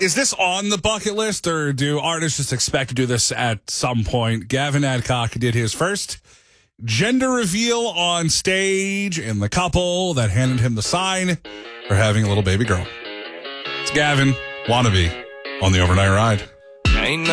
Is this on the bucket list, or do artists just expect to do this at some point? Gavin Adcock did his first gender reveal on stage, and the couple that handed him the sign for having a little baby girl. It's Gavin, Wannabe, on the Overnight Ride.